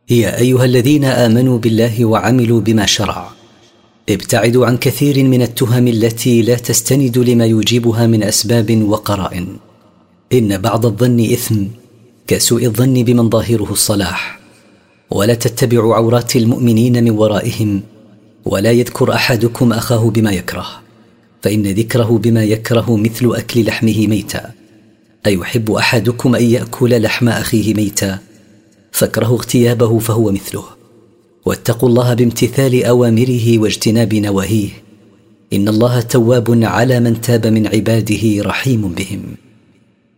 يا أيها الذين آمنوا بالله وعملوا بما شرع، ابتعدوا عن كثير من التهم التي لا تستند لما يجيبها من أسباب وقرائن. إن بعض الظن إثم كسوء الظن بمن ظاهره الصلاح. ولا تتبعوا عورات المؤمنين من ورائهم، ولا يذكر أحدكم أخاه بما يكره، فإن ذكره بما يكره مثل أكل لحمه ميتا. أيحب أحدكم أن يأكل لحم أخيه ميتا؟ فاكرهوا اغتيابه فهو مثله. واتقوا الله بامتثال أوامره واجتناب نواهيه، إن الله تواب على من تاب من عباده رحيم بهم.